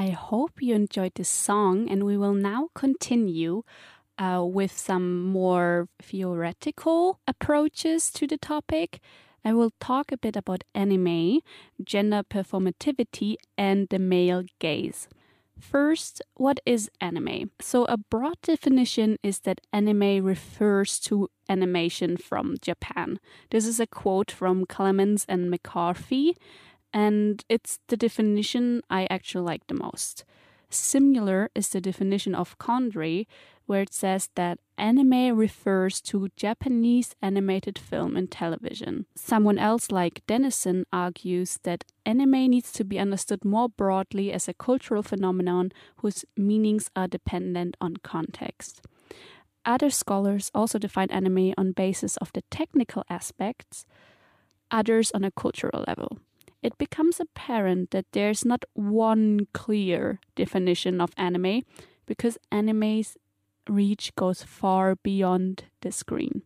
I hope you enjoyed this song, and we will now continue with some more theoretical approaches to the topic. I will talk a bit about anime, gender performativity, and the male gaze. First, what is anime? So a broad definition is that anime refers to animation from Japan. This is a quote from Clemens and McCarthy, and it's the definition I actually like the most. Similar is the definition of Condry, where it says that anime refers to Japanese animated film and television. Someone else like Dennison argues that anime needs to be understood more broadly as a cultural phenomenon whose meanings are dependent on context. Other scholars also define anime on basis of the technical aspects, others on a cultural level. It becomes apparent that there's not one clear definition of anime because anime's reach goes far beyond the screen.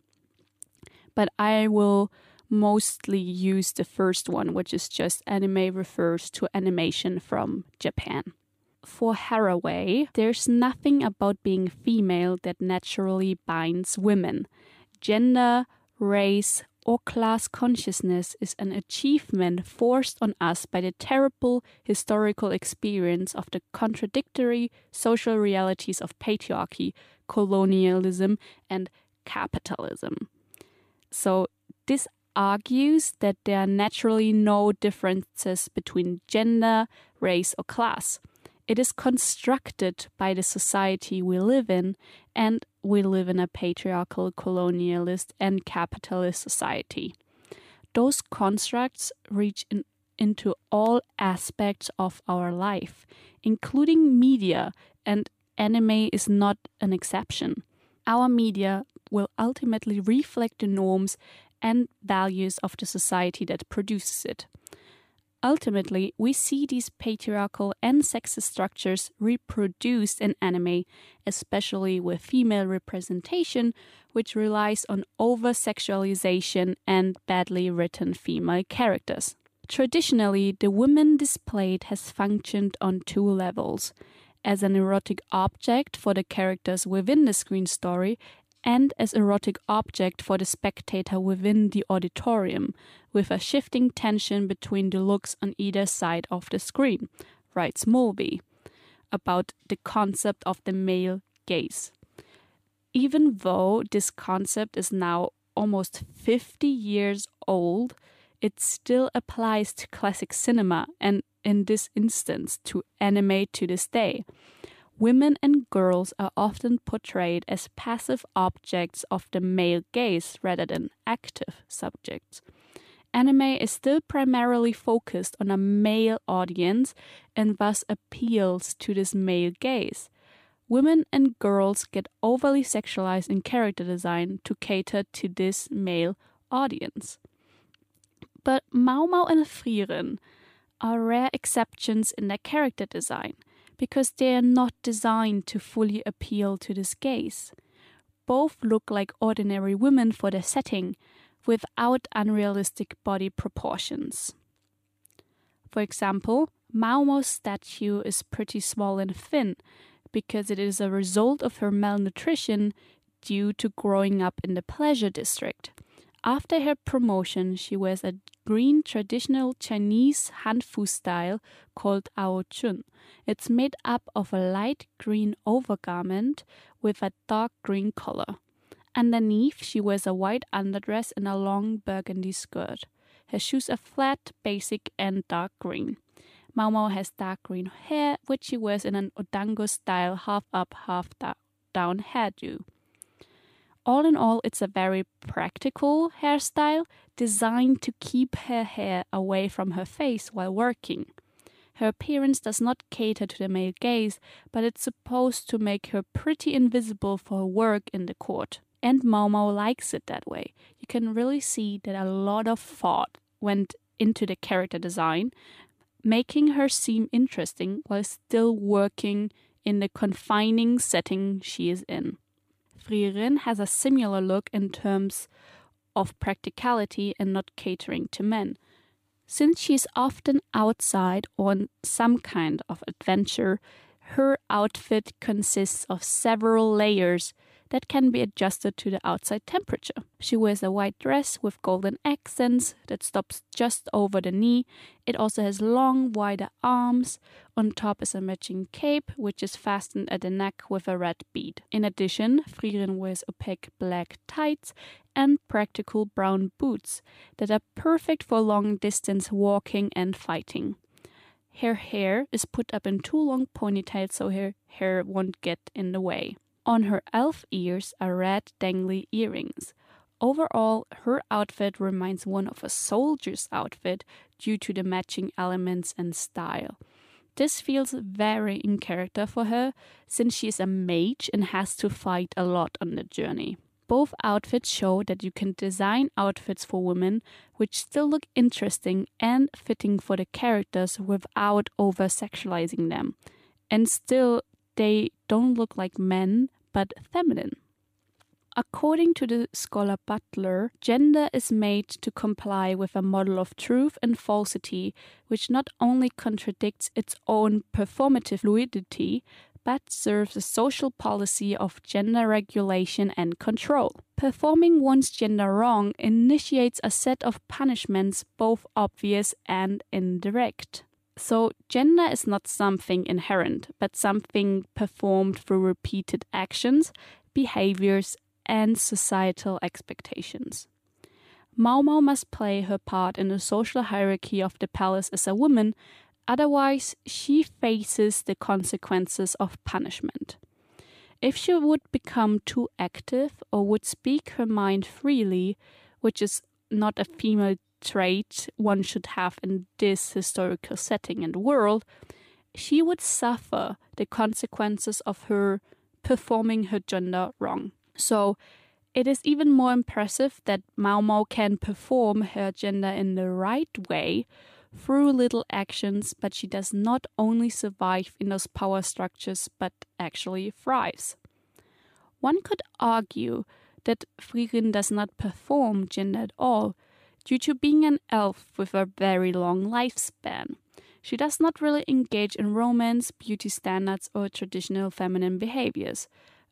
But I will mostly use the first one, which is just anime refers to animation from Japan. For Haraway, there's nothing about being female that naturally binds women. Gender, race, or class consciousness is an achievement forced on us by the terrible historical experience of the contradictory social realities of patriarchy, colonialism, and capitalism. So this argues that there are naturally no differences between gender, race, or class. It is constructed by the society we live in, and we live in a patriarchal, colonialist, and capitalist society. Those constructs reach into all aspects of our life, including media, and anime is not an exception. Our media will ultimately reflect the norms and values of the society that produces it. Ultimately, we see these patriarchal and sexist structures reproduced in anime, especially with female representation, which relies on over-sexualization and badly written female characters. Traditionally, the woman displayed has functioned on two levels: as an erotic object for the characters within the screen story, and as erotic object for the spectator within the auditorium, with a shifting tension between the looks on either side of the screen, writes Mulvey, about the concept of the male gaze. Even though this concept is now almost 50 years old, it still applies to classic cinema and, in this instance, to anime to this day. Women and girls are often portrayed as passive objects of the male gaze rather than active subjects. Anime is still primarily focused on a male audience and thus appeals to this male gaze. Women and girls get overly sexualized in character design to cater to this male audience. But Mau Mau and Frieren are rare exceptions in their character design, because they are not designed to fully appeal to this gaze. Both look like ordinary women for their setting, without unrealistic body proportions. For example, Mau Mau's statue is pretty small and thin, because it is a result of her malnutrition due to growing up in the pleasure district. After her promotion, she wears a green traditional Chinese Hanfu style called Aochun. It's made up of a light green overgarment with a dark green collar. Underneath, she wears a white underdress and a long burgundy skirt. Her shoes are flat, basic, and dark green. Mau Mau has dark green hair, which she wears in an Odango-style half-up, half-down hairdo. All in all, it's a very practical hairstyle designed to keep her hair away from her face while working. Her appearance does not cater to the male gaze, but it's supposed to make her pretty invisible for her work in the court. And Mau Mau likes it that way. You can really see that a lot of thought went into the character design, making her seem interesting while still working in the confining setting she is in. Frieren has a similar look in terms of practicality and not catering to men. Since she is often outside on some kind of adventure, her outfit consists of several layers that can be adjusted to the outside temperature. She wears a white dress with golden accents that stops just over the knee. It also has long, wider arms. On top is a matching cape, which is fastened at the neck with a red bead. In addition, Frieren wears opaque black tights and practical brown boots that are perfect for long-distance walking and fighting. Her hair is put up in 2 long ponytails so her hair won't get in the way. On her elf ears are red dangly earrings. Overall, her outfit reminds one of a soldier's outfit due to the matching elements and style. This feels very in character for her, since she is a mage and has to fight a lot on the journey. Both outfits show that you can design outfits for women which still look interesting and fitting for the characters without over-sexualizing them. And still, they don't look like men, but feminine. According to the scholar Butler, gender is made to comply with a model of truth and falsity, which not only contradicts its own performative fluidity, but serves a social policy of gender regulation and control. Performing one's gender wrong initiates a set of punishments, both obvious and indirect. So, gender is not something inherent, but something performed through repeated actions, behaviors, and societal expectations. Mao Mao must play her part in the social hierarchy of the palace as a woman, otherwise she faces the consequences of punishment. If she would become too active or would speak her mind freely, which is not a female trait one should have in this historical setting and world, she would suffer the consequences of her performing her gender wrong. So it is even more impressive that Mao Mao can perform her gender in the right way through little actions, but she does not only survive in those power structures, but actually thrives. One could argue that Frieren does not perform gender at all, due to being an elf with a very long lifespan. She does not really engage in romance, beauty standards, or traditional feminine behaviors.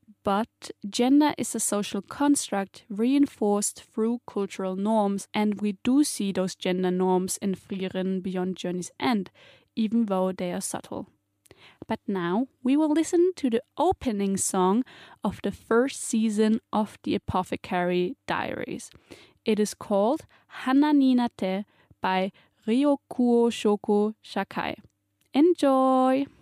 But gender is a social construct reinforced through cultural norms, and we do see those gender norms in Frieren Beyond Journey's End, even though they are subtle. But now we will listen to the opening song of the first season of the Apothecary Diaries. It is called Hana ni Nate by Ryokuo Shoko Shakai. Enjoy!